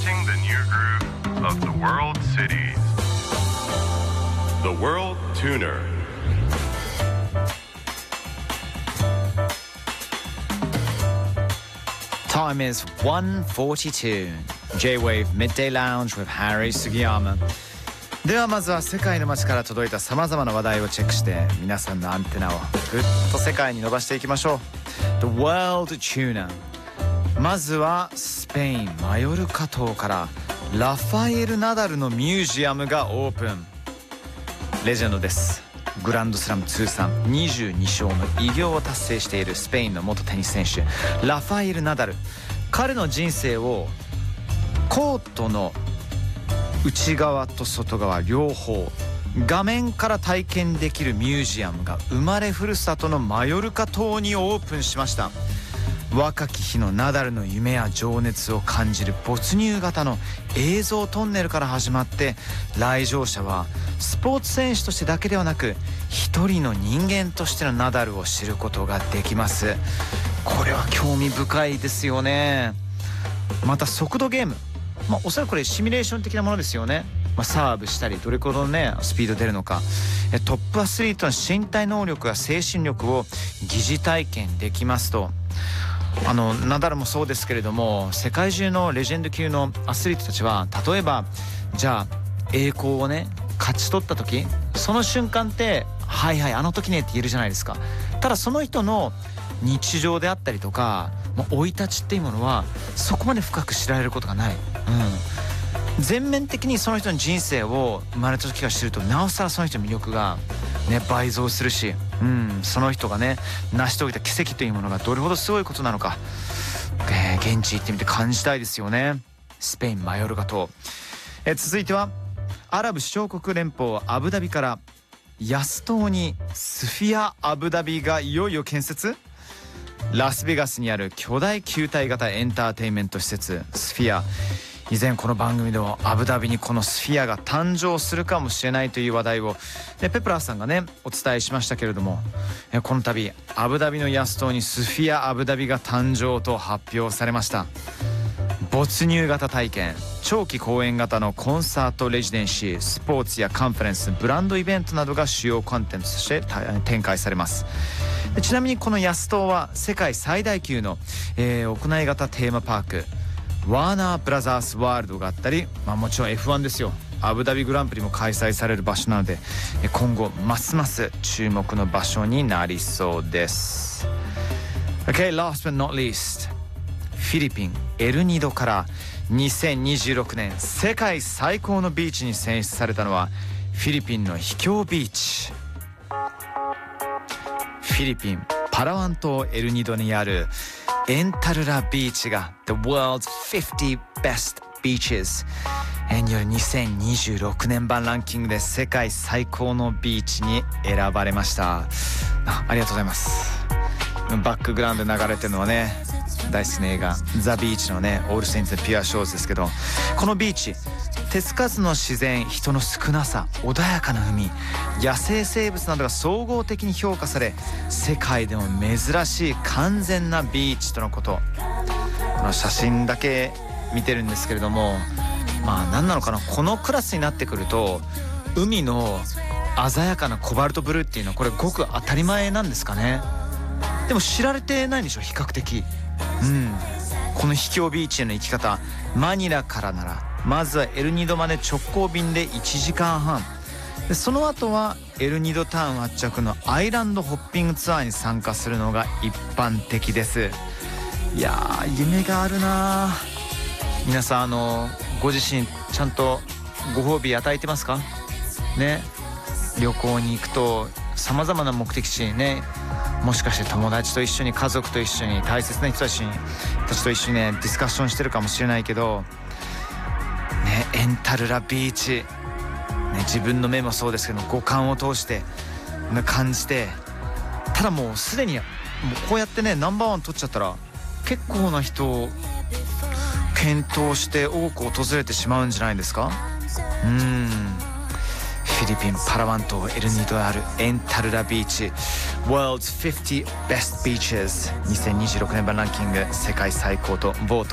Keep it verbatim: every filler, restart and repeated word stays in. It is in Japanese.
Introducing the new groove of the world cities. The World Tuner. Time is one forty-two. J-Wave Midday Lounge with Harry Sugiyama. ではまずは世界の街から届いたさまざまな話題をチェックして皆さんのアンテナをぐっと世界に伸ばしていきましょう。 The World Tuner。 まずはスペインマヨルカ島からラファエル・ナダルのミュージアムがオープン。レジェンドです。グランドスラム通算にじゅうに勝の偉業を達成しているスペインの元テニス選手ラファエル・ナダル。彼の人生をコートの内側と外側両方画面から体験できるミュージアムが生まれふるさとのマヨルカ島にオープンしました。若き日のナダルの夢や情熱を感じる没入型の映像トンネルから始まって、来場者はスポーツ選手としてだけではなく一人の人間としてのナダルを知ることができます。これは興味深いですよね。また速度ゲーム、まあ、おそらくこれシミュレーション的なものですよね。まあ、サーブしたりどれほどねスピード出るのか、トップアスリートの身体能力や精神力を疑似体験できますと。あのナダルもそうですけれども、世界中のレジェンド級のアスリートたちは例えばじゃあ栄光をね勝ち取った時、その瞬間ってはいはいあの時ねって言えるじゃないですか。ただその人の日常であったりとか生い立ちっていうものはそこまで深く知られることがない、うん、全面的にその人の人生を生まれた時から知るとなおさらその人の魅力が、ね、倍増するし、うん、その人がね成し遂げた奇跡というものがどれほどすごいことなのか、えー、現地行ってみて感じたいですよね。スペインマヨルカ島、えー、続いてはアラブ首長国連邦アブダビから安島にスフィア・アブダビがいよいよ建設。ラスベガスにある巨大球体型エンターテインメント施設スフィア。以前この番組ではアブダビにこのスフィアが誕生するかもしれないという話題をペプラーさんがねお伝えしましたけれども、この度アブダビの安島にスフィア・アブダビが誕生と発表されました。没入型体験、長期公演型のコンサートレジデンシー、スポーツやカンファレンス、ブランドイベントなどが主要コンテンツとして展開されます。でちなみにこの安島は世界最大級の、えー、屋内型テーマパークワーナーブラザースワールドがあったり、まあ、もちろん エフワン ですよ。アブダビグランプリも開催される場所なので今後ますます注目の場所になりそうです。 Okay, last but not least、フィリピンエルニドからにせんにじゅうろくねん世界最高のビーチに選出されたのはフィリピンの秘境ビーチ。フィリピンパラワン島エルニドにあるエンタルラビーチが The World's fifty Best Beaches によるにせんにじゅうろくねん版ランキングで世界最高のビーチに選ばれました。 あ, ありがとうございます。バックグラウンドで流れてるのはね大好きな映画ザ・ビーチのねオールセインツ・ピュア・ショーズですけど、このビーチ手つかずの自然、人の少なさ、穏やかな海、野生生物などが総合的に評価され世界でも珍しい完全なビーチとのこと。この写真だけ見てるんですけれども、まあ何なのかな、このクラスになってくると海の鮮やかなコバルトブルーっていうのはこれごく当たり前なんですかね。でも知られてないんでしょ比較的。うん、この秘境ビーチへの行き方、マニラからならまずはエルニドまで直行便でいちじかんはんで、その後はエルニドタウン発着のアイランドホッピングツアーに参加するのが一般的です。いやー夢があるな。皆さんあのご自身ちゃんとご褒美与えてますかね。旅行に行くとさまざまな目的地にね、もしかして友達と一緒に家族と一緒に大切な人たちたちと一緒にねディスカッションしてるかもしれないけどね、エンタルラビーチ、ね、自分の目もそうですけど五感を通して感じて、ただもうすでにもうこうやってねナンバーワン取っちゃったら結構な人を検討して多く訪れてしまうんじゃないですか。うーんフィリピンパラワン島エルニドあるエンタルラビーチ World's fifty Best Beaches にせんにじゅうろくねん版ランキング世界最高とボート